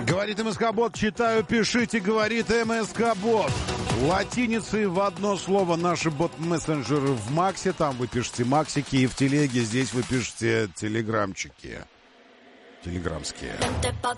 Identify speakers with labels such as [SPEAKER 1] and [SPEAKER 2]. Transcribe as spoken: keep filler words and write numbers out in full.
[SPEAKER 1] Говорит МСК-бот, читаю, пишите, говорит МСК-бот. Латиницей в одно слово наши бот-мессенджеры в Максе. Там вы пишете Максики, и в телеге здесь вы пишете телеграмчики. Телеграмские.